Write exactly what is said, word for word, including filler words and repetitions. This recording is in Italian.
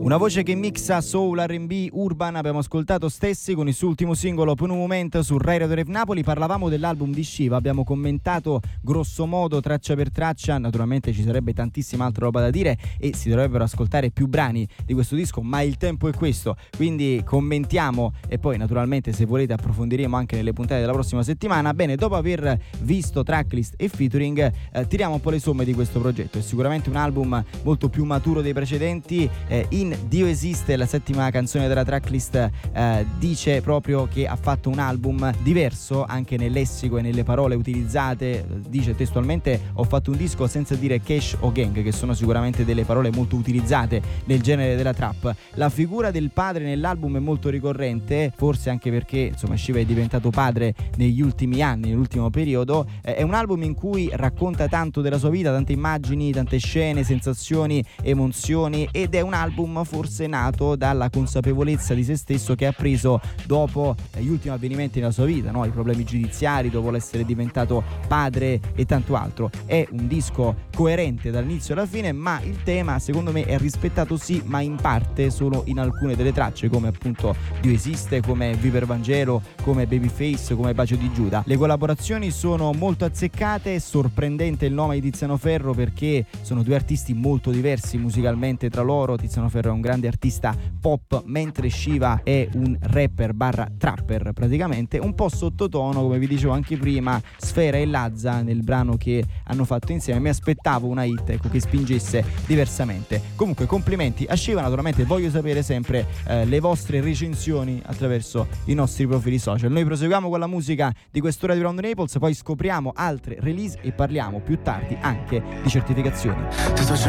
Una voce che mixa soul, R and B, urban. Abbiamo ascoltato Stessi con il suo ultimo singolo Per un momento su Rai Radio Rev Napoli. Parlavamo dell'album di Shiva, abbiamo commentato grosso modo traccia per traccia. Naturalmente ci sarebbe tantissima altra roba da dire e si dovrebbero ascoltare più brani di questo disco, ma il tempo è questo, quindi commentiamo e poi naturalmente se volete approfondiremo anche nelle puntate della prossima settimana. Bene, dopo aver visto tracklist e featuring eh, tiriamo un po' le somme di questo progetto. È sicuramente un album molto più maturo dei precedenti. eh, in Dio esiste, la settima canzone della tracklist, eh, dice proprio che ha fatto un album diverso anche nel lessico e nelle parole utilizzate. Dice testualmente: ho fatto un disco senza dire cash o gang, che sono sicuramente delle parole molto utilizzate nel genere della trap. La figura del padre nell'album è molto ricorrente, forse anche perché insomma Shiva è diventato padre negli ultimi anni, nell'ultimo periodo. eh, è un album in cui racconta tanto della sua vita, tante immagini, tante scene, sensazioni, emozioni, ed è un album forse nato dalla consapevolezza di se stesso che ha preso dopo gli ultimi avvenimenti nella sua vita, no? I problemi giudiziari, dopo l'essere diventato padre e tanto altro. È un disco coerente dall'inizio alla fine, ma il tema secondo me è rispettato sì, ma in parte solo in alcune delle tracce, come appunto Dio esiste, come Viver Vangelo, come Babyface, come Bacio di Giuda. Le collaborazioni sono molto azzeccate, sorprendente il nome di Tiziano Ferro perché sono due artisti molto diversi musicalmente tra loro. Tiziano Ferro è un grande artista pop, mentre Shiva è un rapper barra trapper, praticamente un po' sottotono, come vi dicevo anche prima. Sfera e Lazza nel brano che hanno fatto insieme, mi aspettavo una hit, ecco, che spingesse diversamente. Comunque complimenti a Shiva. Naturalmente voglio sapere sempre eh, le vostre recensioni attraverso i nostri profili social. Noi proseguiamo con la musica di quest'ora di Round Naples, poi scopriamo altre release e parliamo più tardi anche di certificazioni. Ti sto